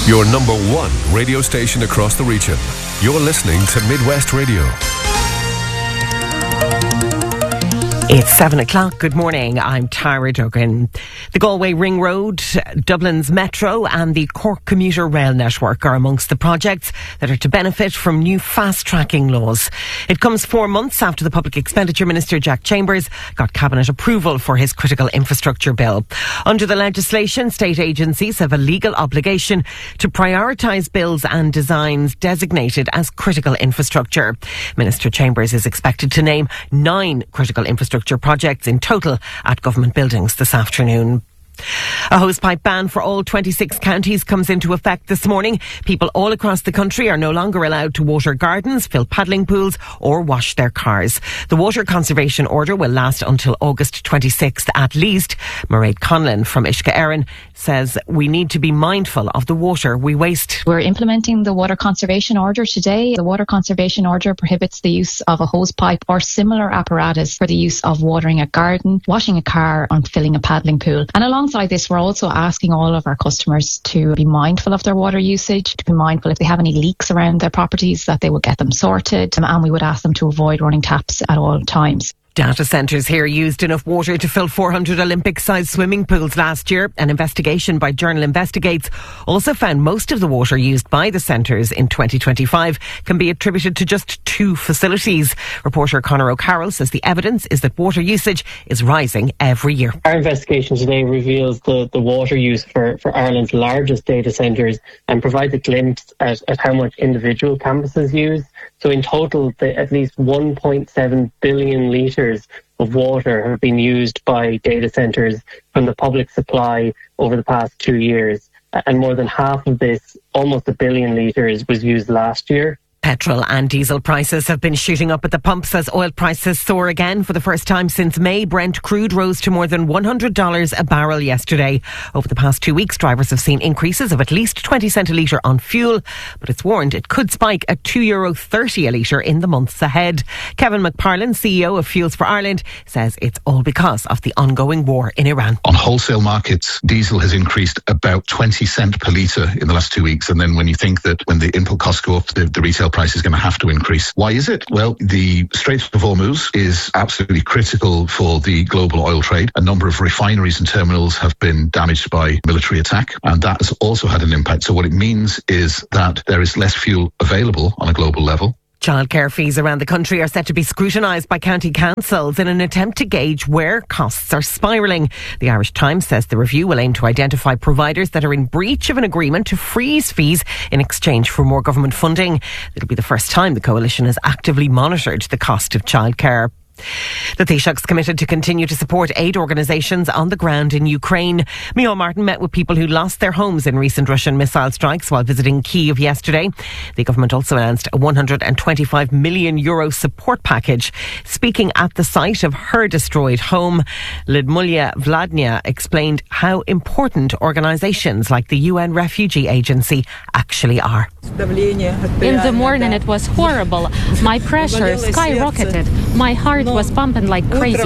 Your number one radio station across the region. You're listening to Midwest Radio. It's 7 o'clock. Good morning. I'm Tara Duggan. The Galway Ring Road, Dublin's Metro and the Cork Commuter Rail Network are amongst the projects that are to benefit from new fast-tracking laws. It comes 4 months after the Public Expenditure Minister Jack Chambers got Cabinet approval for his critical infrastructure bill. Under the legislation, state agencies have a legal obligation to prioritise bills and designs designated as critical infrastructure. Minister Chambers is expected to name 9 critical infrastructure projects in total at government buildings this afternoon. A hosepipe ban for all 26 counties comes into effect this morning. People all across the country are no longer allowed to water gardens, fill paddling pools or wash their cars. The water conservation order will last until August 26th at least. Mairead Conlon from Uisce Éireann says we need to be mindful of the water we waste. We're implementing the water conservation order today. The water conservation order prohibits the use of a hosepipe or similar apparatus for the use of watering a garden, washing a car and filling a paddling pool. And alongside this, we're also asking all of our customers to be mindful of their water usage, to be mindful if they have any leaks around their properties that they would get them sorted, and we would ask them to avoid running taps at all times. Data centres here used enough water to fill 400 Olympic-sized swimming pools last year. An investigation by Journal Investigates also found most of the water used by the centres in 2025 can be attributed to just 2 facilities. Reporter Conor O'Carroll says the evidence is that water usage is rising every year. Our investigation today reveals the water use for Ireland's largest data centres and provides a glimpse at how much individual campuses use. So in total, at least 1.7 billion litres of water have been used by data centres from the public supply over the past 2 years. And more than half of this, almost 1 billion litres, was used last year. Petrol and diesel prices have been shooting up at the pumps as oil prices soar again. For the first time since May, Brent crude rose to more than $100 a barrel yesterday. Over the past 2 weeks, drivers have seen increases of at least 20 cents a litre on fuel, but it's warned it could spike at €2.30 a litre in the months ahead. Kevin McParlin, CEO of Fuels for Ireland, says it's all because of the ongoing war in Iran. On wholesale markets, diesel has increased about 20 cents per litre in the last 2 weeks. And then when you think that when the input costs go up, the retail price is going to have to increase. Why is it? Well, the Strait of Hormuz is absolutely critical for the global oil trade. A number of refineries and terminals have been damaged by military attack, and that has also had an impact. So what it means is that there is less fuel available on a global level. Childcare fees around the country are set to be scrutinised by county councils in an attempt to gauge where costs are spiralling. The Irish Times says the review will aim to identify providers that are in breach of an agreement to freeze fees in exchange for more government funding. It'll be the first time the coalition has actively monitored the cost of childcare. The Taoiseach's committed to continue to support aid organisations on the ground in Ukraine. Micheál Martin met with people who lost their homes in recent Russian missile strikes while visiting Kyiv yesterday. The government also announced a €125 million support package. Speaking at the site of her destroyed home, Lyudmila Vladnya explained how important organisations like the UN Refugee Agency actually are. In the morning it was horrible. My pressure skyrocketed. My heart was pumping like crazy.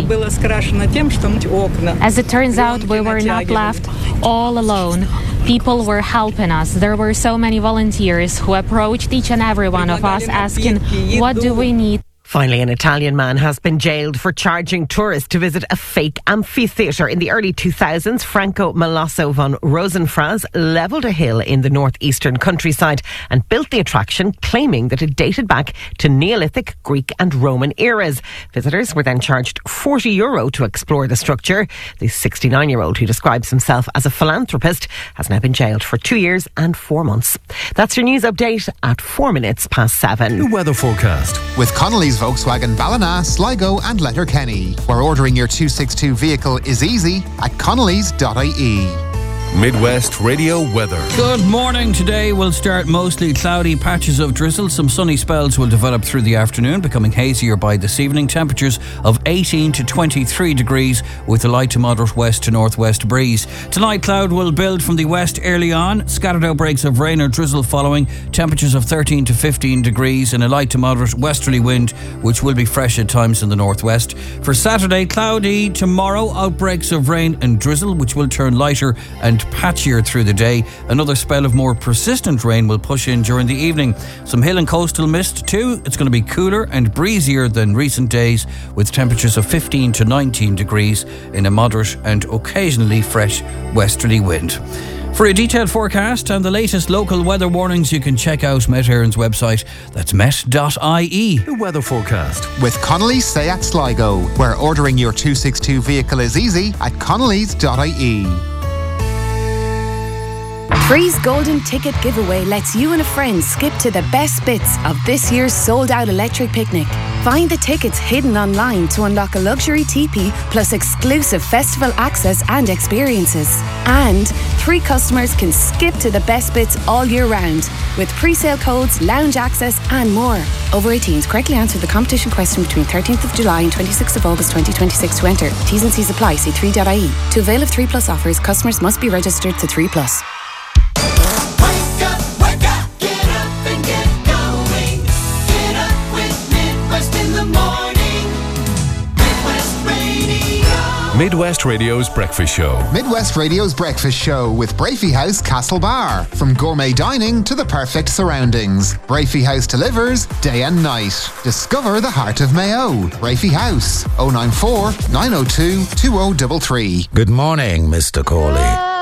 As it turns out, we were not left all alone. People were helping us. There were so many volunteers who approached each and every one of us asking, what do we need? Finally, an Italian man has been jailed for charging tourists to visit a fake amphitheatre. In the early 2000s, Franco Malasso von Rosenfraz levelled a hill in the northeastern countryside and built the attraction, claiming that it dated back to Neolithic, Greek and Roman eras. Visitors were then charged €40 to explore the structure. The 69-year-old, who describes himself as a philanthropist, has now been jailed for 2 years and 4 months. That's your news update at 7:04. The weather forecast with Connolly's Volkswagen Ballina, Sligo and Letterkenny, where ordering your 262 vehicle is easy at connellys.ie. Midwest Radio weather. Good morning. Today will start mostly cloudy, patches of drizzle. Some sunny spells will develop through the afternoon, becoming hazier by this evening. Temperatures of 18 to 23 degrees with a light to moderate west to northwest breeze. Tonight, cloud will build from the west early on. Scattered outbreaks of rain or drizzle following. Temperatures of 13 to 15 degrees and a light to moderate westerly wind, which will be fresh at times in the northwest. For Saturday, cloudy. Tomorrow, outbreaks of rain and drizzle, which will turn lighter and patchier through the day. Another spell of more persistent rain will push in during the evening. Some hill and coastal mist too. It's going to be cooler and breezier than recent days, with temperatures of 15 to 19 degrees in a moderate and occasionally fresh westerly wind. For a detailed forecast and the latest local weather warnings, you can check out Met Éireann's website. That's met.ie. The weather forecast with Connolly's Seat Sligo, where ordering your 262 vehicle is easy at connellys.ie. Free's Golden Ticket Giveaway lets you and a friend skip to the best bits of this year's sold-out electric picnic. Find the tickets hidden online to unlock a luxury teepee plus exclusive festival access and experiences. And 3 customers can skip to the best bits all year round with pre-sale codes, lounge access and more. Over 18s, correctly answer the competition question between 13th of July and 26th of August 2026 to enter. T's and C's apply. See 3.ie. To avail of 3 Plus offers, customers must be registered to 3 Plus. Midwest Radio's Breakfast Show. Midwest Radio's Breakfast Show with Brafey House Castlebar. From gourmet dining to the perfect surroundings, Brafey House delivers day and night. Discover the heart of Mayo. Brafey House, 094 902 2033. Good morning, Mr. Corley.